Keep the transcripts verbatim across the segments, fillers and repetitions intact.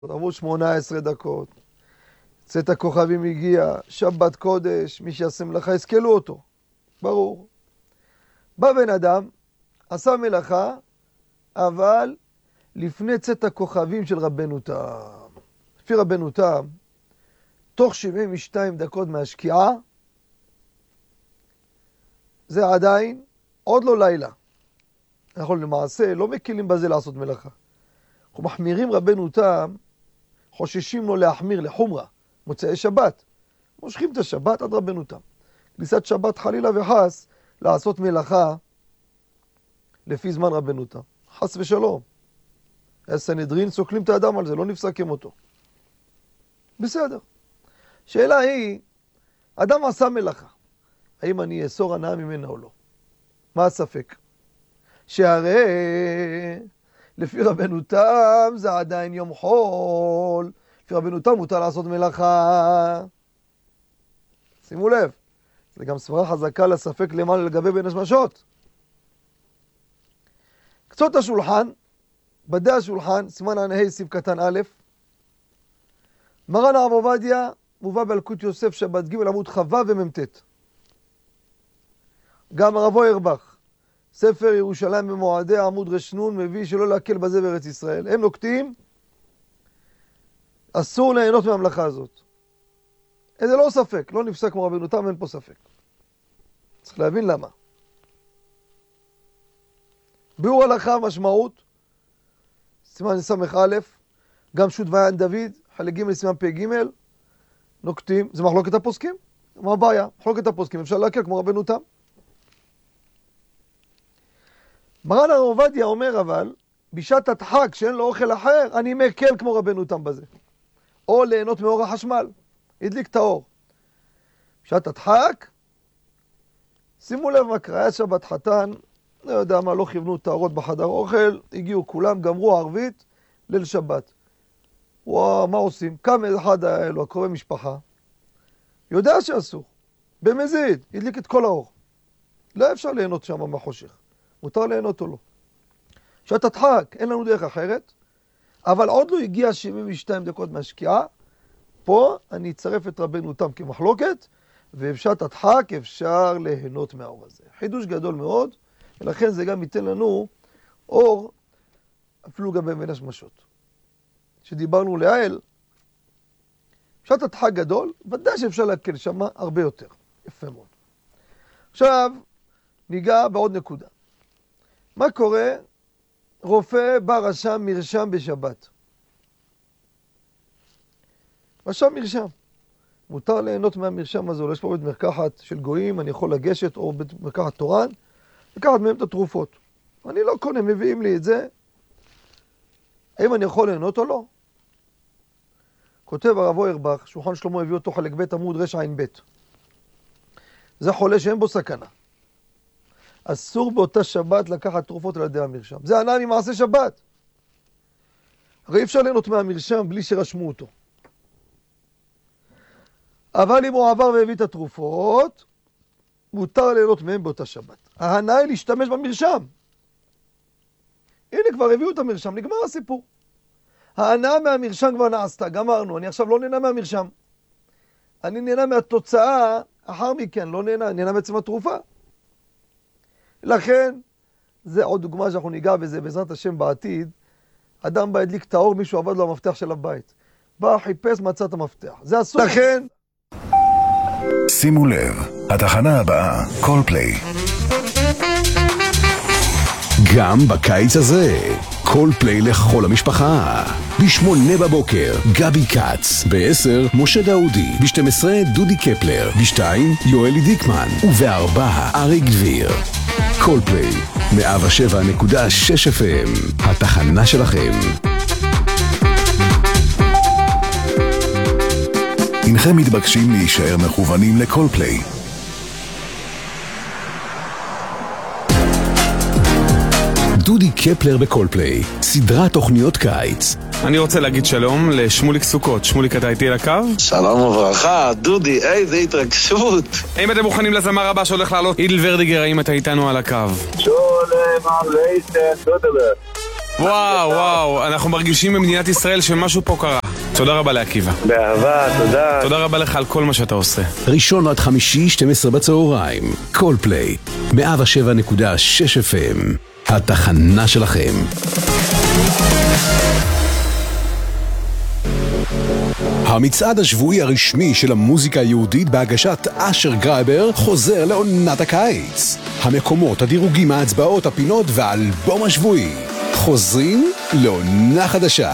עברו שמונה עשרה דקות, צאת הכוכבים הגיע, שבת קודש, מי שיעשה מלאכה, הסכלו אותו, ברור. בא בן אדם, עשה מלאכה, אבל לפני צאת הכוכבים של רבנו תם. לפי רבנו תם, תוך שבעים ושתיים דקות מהשקיעה, זה עדיין עוד לא לילה. אנחנו למעשה לא מקילים בזה לעשות מלאכה. אנחנו מחמירים רבנו תם, חוששים לו להחמיר לחומרה, מוצאי שבת. מושכים את השבת עד רבנו תם. כניסת שבת חלילה וחס לעשות מלאכה לפי זמן רבנו תם. חס ושלום. הסנהדרין סוקלים את האדם על זה, לא נפסקים אותו. בסדר. שאלה היא, אדם עשה מלאכה. האם אני אסור הנאה ממנה או לא? מה הספק? שהרי לפי רבנו תם זה עדיין יום חול. לפי רבנו תם מותר לעשות מלאכה. שימו לב, זה גם סברה חזקה לספק למעלה לגבי בין השמשות. קצות השולחן, בדי השולחן, סימן ע"ה סעיף קטן א', מרן הרב עובדיה מובא באלקוט יוסף שבת ג' עמוד חווה ומ"ט. גם הרב אוירבך, ספר ירושלים במועדי עמוד רשנון, מביא שלא להקל בזה בארץ ישראל. הם נוקטים, אסור ליהנות מהמלאכה הזאת. זה לא ספק, לא נפסק כמו רבנו תם, אין פה ספק. צריך להבין למה. ביאור הלכה משמעות, סימן סמך א', גם שו"ת ויען דוד, חלק ג' סימן פ' ג', נוקטים, זה מחלוקת הפוסקים. מה הבעיה? מחלוקת הפוסקים, אפשר להקל כמו רבנו תם. מרן הרב עובדיה אומר אבל, בשעת הדחק שאין לו אוכל אחר, אני מקל כמו רבנו תם בזה. או ליהנות מאור החשמל, הדליק את האור. בשעת הדחק, שימו לב מה קרה, היה שבת חתן, לא יודע מה, לא כיוונו את האורות בחדר אוכל, הגיעו כולם, גמרו ערבית, ליל שבת. וואו, מה עושים? קם אחד האלו, הקרובי משפחה, יודע שאסור, במזיד, הדליק את כל האור. לא אפשר ליהנות שם מהחושך. מותר ליהנות או לא. שעת הדחק, אין לנו דרך אחרת, אבל עוד לא הגיע שבעים ושתיים דקות מהשקיעה, פה אני אצרף את רבנו תם כמחלוקת, ובשעת הדחק אפשר ליהנות מהאור הזה. חידוש גדול מאוד, ולכן זה גם ייתן לנו אור, אפילו גם בין השמשות. שדיברנו לעיל, בשעת הדחק גדול, ודאי שאפשר להקל שם הרבה יותר. יפה מאוד. עכשיו, ניגע בעוד נקודה. מה קורה? רופא בא רשם מרשם בשבת. רשם מרשם. מותר ליהנות מהמרשם הזה, או יש פה בית מרקחת של גויים, אני יכול לגשת, או בית מרקחת תורן, לקחת מהם את התרופות. אני לא קונה, מביאים לי את זה. האם אני יכול ליהנות או לא? כותב הרב אוירבך, שולחן שלמה הביא אותו חלק ב' עמוד רע"ב. זה חולה שאין בו סכנה. אסור באותה שבת לקחת תרופות על ידי המרשם. זה הנאה ממעשה שבת. הרי אי אפשר ליהנות מהמרשם בלי שרשמו אותו. אבל אם הוא עבר והביא את התרופות, מותר ליהנות מהם באותה שבת. ההנאה היא להשתמש במרשם. הנה כבר הביאו את המרשם, נגמר הסיפור. ההנאה מהמרשם כבר נעשתה, גמרנו. אני עכשיו לא נהנה מהמרשם. אני נהנה מהתוצאה, אחר מכן לא נהנה, אני נהנה בעצם התרופה. לכן, זה עוד דוגמה שאנחנו ניגע בזה בעזרת השם בעתיד. אדם בא הדליק את האור, מישהו עבד לו המפתח של הבית. בא, חיפש, מצא את המפתח. זה אסור. לכן... שימו לב, התחנה הבאה, קולפליי. גם בקיץ הזה, קולפליי לכל המשפחה. בשמונה בבוקר, גבי קץ. בעשר, משה דאודי. בשתים עשרה, דודי קפלר. בשתיים, יואלי דיקמן. ובארבע, אריק דביר. קולפליי, מאה ושבע נקודה שש אף אם, התחנה שלכם. אינכם מתבקשים להישאר מכוונים לקולפליי. דודי קפלר בקולפליי, סדרת תוכניות קיץ. אני רוצה להגיד שלום לשמוליק סוכות. שמוליק, אתה איתי לקו? שלום וברכה, דודי, איזה התרגשות. האם אתם מוכנים לזמר הבא שהולך לעלות? אידל ורדיגר, האם אתה איתנו על הקו? שולם עלייכם, דודלר. וואו, וואו, אנחנו מרגישים במדינת ישראל שמשהו פה קרה. תודה רבה לעקיבא. באהבה, תודה. תודה רבה לך על כל מה שאתה עושה. ראשון עד חמישי, שתים עשרה בצהריים. קולפליי, מאה ושבע נקודה שש אף אם. התחנה שלכם. המצעד השבועי הרשמי של המוזיקה היהודית בהגשת אשר גרייבר חוזר לעונת הקיץ. המקומות, הדירוגים, ההצבעות, הפינות והאלבום השבועי חוזרים לעונה חדשה.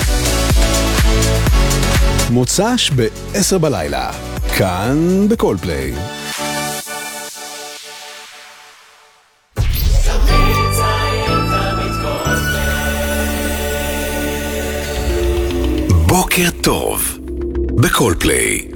מוצ"ש ב-עשר בלילה, כאן בקולפליי. בוקר טוב בקולפליי.